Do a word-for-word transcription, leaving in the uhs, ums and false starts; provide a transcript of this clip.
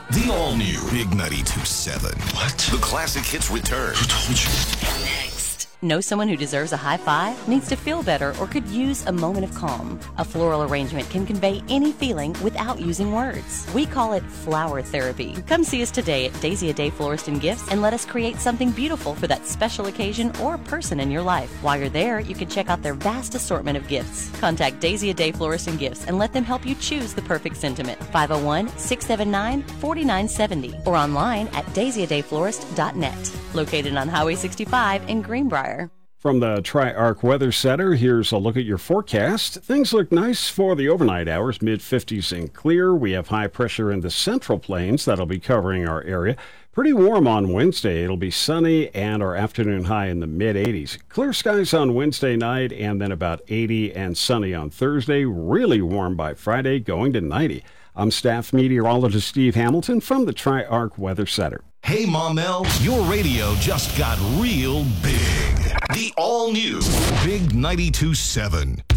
The all-new Big ninety-two point seven. What? The classic hits return. Who told you? Next. Know someone who deserves a high five, needs to feel better, or could use a moment of calm? A floral arrangement can convey any feeling without using words. We call it flower therapy. Come see us today at Daisy A Day Florist and Gifts and let us create something beautiful for that special occasion or person in your life. While you're there, you can check out their vast assortment of gifts. Contact Daisy A Day Florist and Gifts and let them help you choose the perfect sentiment. five oh one, six seven nine, four nine seven oh or online at daisy a day florist dot net. Located on Highway sixty-five in Greenbrier. From the Tri-Arc Weather Center, here's a look at your forecast. Things look nice for the overnight hours, mid fifties and clear. We have high pressure in the Central Plains that'll be covering our area. Pretty warm on Wednesday. It'll be sunny and our afternoon high in the mid eighties. Clear skies on Wednesday night and then about eighty and sunny on Thursday. Really warm by Friday, going to ninety. I'm staff meteorologist Steve Hamilton from the Tri-Arc Weather Center. Hey, Maumelle, your radio just got real big. The all-new Big ninety-two point seven.